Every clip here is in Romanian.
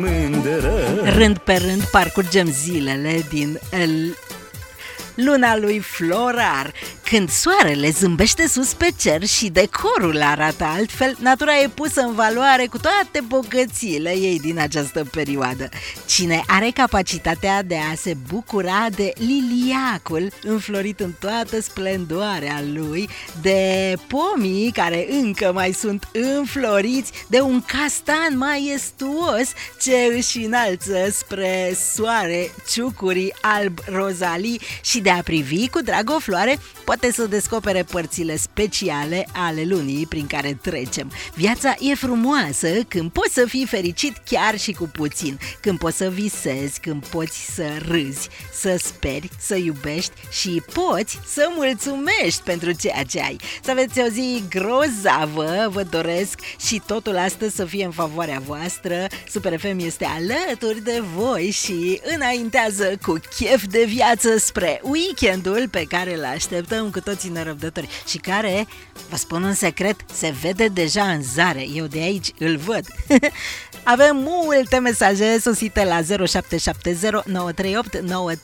mândră. Rând pe rând parcurgem zilele din luna lui Florar. Când soarele zâmbește sus pe cer și decorul arată altfel, natura e pusă în valoare cu toate bogățiile ei din această perioadă. Cine are capacitatea de a se bucura de liliacul înflorit în toată splendoarea lui, de pomii care încă mai sunt înfloriți, de un castan maestuos ce își înalță spre soare ciucurii alb-rozalii și de a privi cu drag o floare, poate să descopere părțile speciale ale lunii prin care trecem. Viața e frumoasă când poți să fii fericit chiar și cu puțin, când poți să visezi, când poți să râzi, să speri, să iubești și poți să mulțumești pentru ceea ce ai. Să aveți o zi grozavă, vă doresc, și totul astăzi să fie în favoarea voastră. Super FM este alături de voi și înaintează cu chef de viață spre weekendul pe care îl așteptăm cu toții nerăbdători și care, vă spun un secret, se vede deja în zare. Eu de aici îl văd. Avem multe mesaje sosite la 0770 938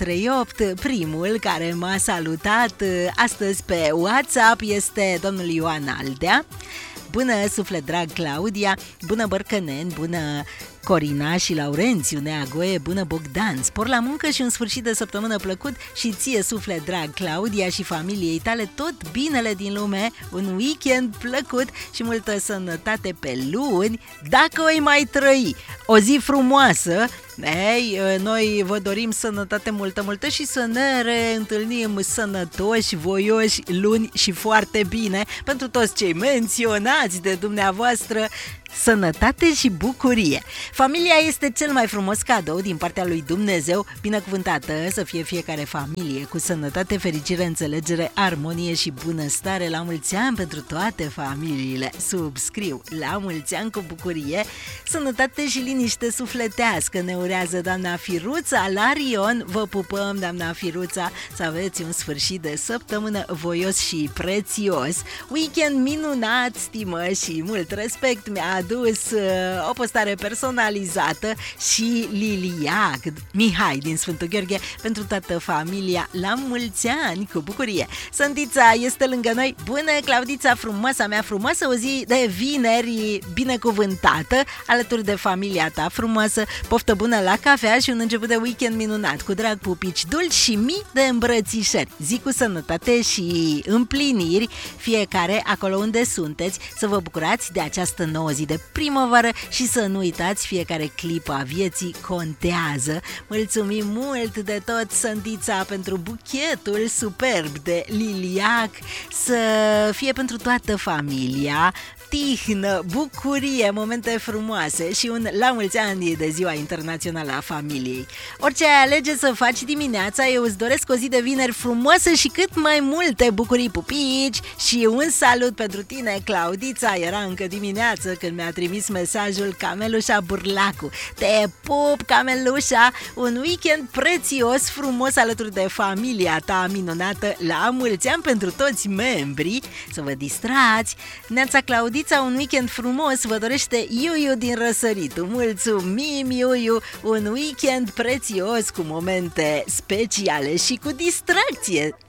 938. Primul care m-a salutat astăzi pe WhatsApp este domnul Ioan Aldea. Bună suflet drag Claudia, bună Bărcănen, bună Corina și Laurențiu Neagoe, bună Bogdan, spor la muncă și un sfârșit de săptămână plăcut și ție suflet drag Claudia și familiei tale tot binele din lume, un weekend plăcut și multă sănătate pe luni, dacă o mai trăi. O zi frumoasă. Ei, noi vă dorim sănătate multă și să ne reîntâlnim sănătoși, voioși, luni și foarte bine. Pentru toți cei menționați de dumneavoastră, sănătate și bucurie. Familia este cel mai frumos cadou din partea lui Dumnezeu. Binecuvântată să fie fiecare familie cu sănătate, fericire, înțelegere, armonie și bunăstare. La mulți ani pentru toate familiile. Subscriu. La mulți ani cu bucurie, sănătate și liniște sufletească ne urează doamna Firuța Larion. Vă pupăm, doamna Firuța, să aveți un sfârșit de săptămână voios și prețios. Weekend minunat, stimă și mult respect mi-a adus o postare personalizată și liliac Mihai din Sfântul Gheorghe pentru toată familia. La mulți ani cu bucurie. Sândița este lângă noi. Bună Claudița, frumoasa mea frumoasă, o zi de vineri binecuvântată alături de familia ta frumoasă. Poftă bună la cafea și un început de weekend minunat. Cu drag, pupici dulci și mii de îmbrățișări. Zi cu sănătate și împliniri fiecare acolo unde sunteți. Să vă bucurați de această nouă zi de primăvară și să nu uitați, fiecare clipă a vieții contează. Mulțumim mult de tot, Sândița, pentru buchetul superb de liliac. Să fie pentru toată familia tihnă, bucurie, momente frumoase și un la mulți ani de ziua internațională a familiei. Orice ai alege să faci dimineața, eu îți doresc o zi de vineri frumoasă și cât mai multe bucurii, pupici, și un salut pentru tine, Claudița. Era încă dimineață când mi-a trimis mesajul Camelușa Burlacu. Te pup, Camelușa, un weekend prețios, frumos alături de familia ta minunată. La mulți ani pentru toți membrii, să vă distrați. Neața Claudița, un weekend frumos vă dorește Iuiu din Răsăritu. Mulțumim, Iuiu, un weekend prețios cu momente speciale și cu distracție